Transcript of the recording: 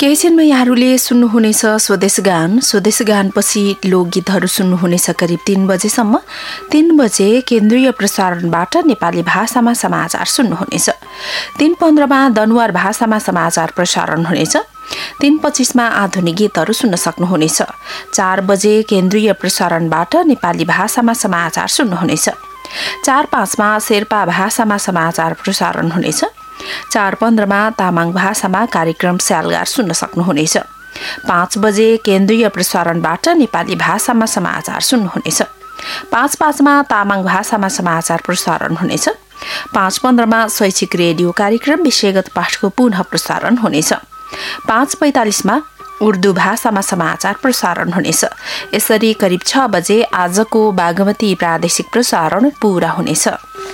केही क्षणमा यहाँहरूले सुन्नुहुनेछ स्वदेश गानपछि लोकगीतहरू सुन्नुहुनेछ करिब 3 बजेसम्म। 3 बजे केन्द्रीय प्रसारणबाट नेपाली भाषामा समाचार सुन्नुहुनेछ। 3:15 मा दनुवार भाषामा समाचार प्रसारण हुनेछ। 3:25 मा आधुनिक गीतहरू सुन्न सक्नुहुनेछ। 4 बजे केन्द्रीय प्रसारणबाट नेपाली भाषामा समाचार सुन्नुहुनेछ। 4:05 मा शेर्पा भाषामा समाचार प्रसारण हुनेछ। 4:15 मा तामाङ भाषामा कार्यक्रम स्यालगार सुन्न सक्नुहुनेछ। 5 बजे केन्द्रीय प्रसारणबाट नेपाली भाषामा समाचार सुन्नुहुनेछ। 5:05 मा तामाङ भाषामा समाचार प्रसारण हुनेछ। 5:15 मा शैक्षिक रेडियो कार्यक्रम विषयगत पाठको पुनः प्रसारण हुनेछ। 5:45 मा उर्दू भाषामा समाचार प्रसारण हुनेछ। यसरी करिब 6 बजे आजको बागमती प्रादेशिक प्रसारण पूरा हुनेछ।